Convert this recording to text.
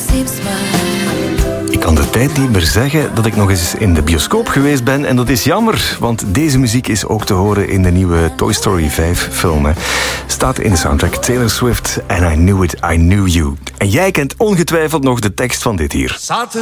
Ik kan de tijd niet meer zeggen dat ik nog eens in de bioscoop geweest ben. En dat is jammer, want deze muziek is ook te horen in de nieuwe Toy Story 5 film. Staat in de soundtrack Taylor Swift en I Knew It, I Knew You. En jij kent ongetwijfeld nog de tekst van dit hier.